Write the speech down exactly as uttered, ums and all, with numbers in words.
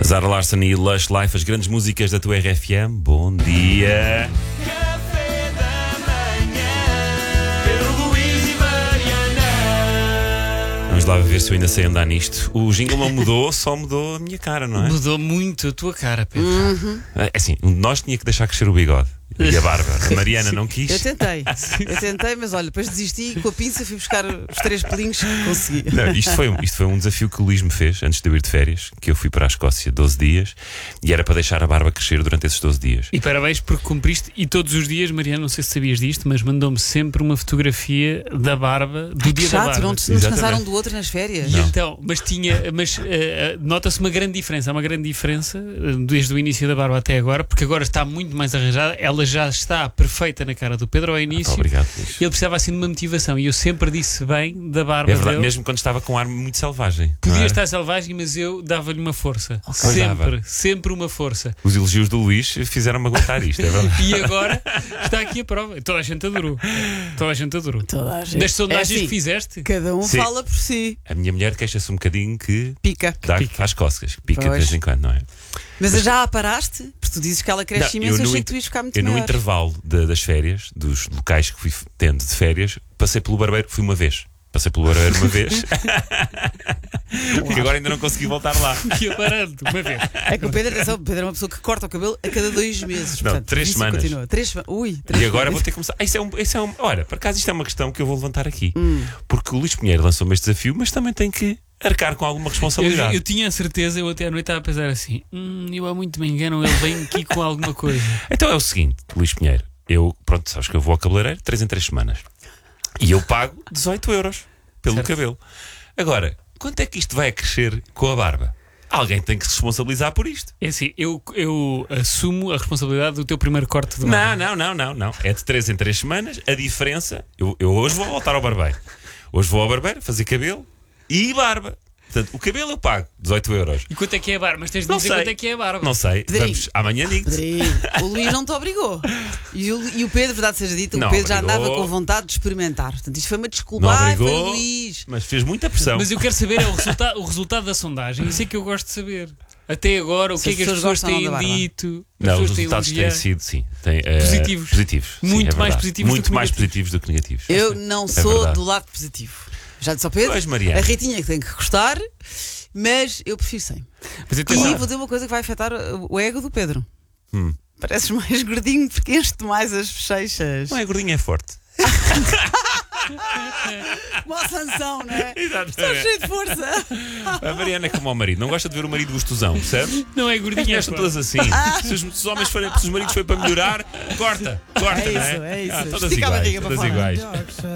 Zara Larsson e Lush Life, as grandes músicas da tua R F M. Bom dia. Café da manhã, Pedro Luís e Mariana. Vamos lá ver se eu ainda sei andar nisto. O jingle não mudou, só mudou a minha cara, não é? Mudou muito a tua cara, Pedro. Uhum. É assim, um de nós tinha que deixar crescer o bigode e a barba. A Mariana não quis. Eu tentei, eu tentei, mas olha, depois desisti e com a pinça fui buscar os três pelinhos que consegui. Não, isto, foi, um- isto foi um desafio que o Luís me fez antes de eu ir de férias, que eu fui para a Escócia doze dias e era para deixar a barba crescer durante esses doze dias. E parabéns porque cumpriste. E todos os dias, Mariana, não sei se sabias disto, mas mandou-me sempre uma fotografia da barba, do Que dia da chato, barba. não nos Exatamente. descansaram um do outro nas férias. E então, mas tinha, mas eh, nota-se uma grande diferença, há uma grande diferença eh, desde o início da barba até agora, porque agora está muito mais arranjada, ela já está perfeita na cara do Pedro ao início. Obrigado, Luís. Ele precisava assim de uma motivação e eu sempre disse bem da barba É verdade, dele. mesmo quando estava com um ar muito selvagem. não Podia é? estar selvagem, mas eu dava-lhe uma força. Pois Sempre, dava. sempre uma força. Os elogios do Luís fizeram-me aguentar isto, é verdade. E agora está aqui a prova. Toda a gente adorou. Toda a gente adorou. Toda a gente. Das sondagens É assim, que fizeste, cada um Sim. fala por si. A minha mulher queixa-se um bocadinho que Pica. dá, pica. faz cócegas, que pica de Pois. vez em quando, não é? Mas, já a paraste? Porque tu dizes que ela cresce Não, imenso, eu no achei int- que tu ias ficar muito Eu, no maior. intervalo de- das férias, dos locais que fui f- tendo de férias, passei pelo barbeiro, fui uma vez. Passei pelo barbeiro uma vez. Que agora ainda não consegui voltar lá. ia parando, uma vez. É que o Pedro, atenção, o Pedro é uma pessoa que corta o cabelo a cada dois meses. Não, Portanto, três isso semanas. Continua. Três semanas. Ui, três E agora vou semanas. ter que começar. Ah, isso é um, isso é um, olha, por acaso isto é uma questão que eu vou levantar aqui. Hum. Porque o Luís Pinheiro lançou-me este desafio, mas também tem que arcar com alguma Eu, responsabilidade. eu tinha a certeza, eu até à noite estava a pensar assim: hum, eu há muito me engano, ele vem aqui com alguma coisa. Então é o seguinte, Luís Pinheiro, eu, pronto, sabes que eu vou ao cabeleireiro três em três semanas. E eu pago dezoito euros pelo Certo. cabelo. Agora, quanto é que isto vai a crescer com a barba? Alguém tem que se responsabilizar por isto. É assim, eu, eu assumo a responsabilidade do teu primeiro corte de barba. Não, não, não, não, não. É de três em três semanas. A diferença, eu, eu hoje vou voltar ao barbeiro. Hoje vou ao barbeiro fazer cabelo e barba. Portanto, o cabelo eu pago dezoito euros. E quanto é que é a barba? Mas tens de Não dizer sei. quanto é que é a barba. Não sei, Pedrinho. vamos, amanhã digo. Pedrinho, o Luís não te obrigou. E o, e o Pedro, verdade seja dita, Não o Pedro já obrigou. andava com vontade de experimentar. Portanto, isto foi uma desculpa. Não Ai, foi o obrigou, Luís. mas fez muita pressão. Mas eu quero saber é o, resulta o resultado da sondagem. Isso é que eu gosto de saber. Até agora, o Se que é as que as pessoas pessoas gostam ou não têm da barba? dito? As Não, os pessoas têm resultados têm elogiado. sido, sim, têm, eh, Positivos. positivos. Sim, Muito é mais verdade. positivos do Muito que mais negativos. positivos do que negativos. Eu não É sou verdade. do lado positivo. Já disse ao Pedro, Pois, Mariana. a Ritinha que tem que gostar, mas eu prefiro sem. Mas E atenção, vou dizer uma coisa que vai afetar o o ego do Pedro. Hum. Pareces mais gordinho porque enche-te mais as bochechas. Não é gordinho, é forte. Uma sanção, não é? Estás Exatamente. cheio de força. A Mariana é como ao marido, não gosta de ver o marido gostosão, percebes? não é As gordinha. mulheres são todas assim. Se os, se os homens forem, se os maridos forem para melhorar, corta, corta, É não isso, é isso. Ah, todas Estica a iguais, barriga para todas fora. iguais.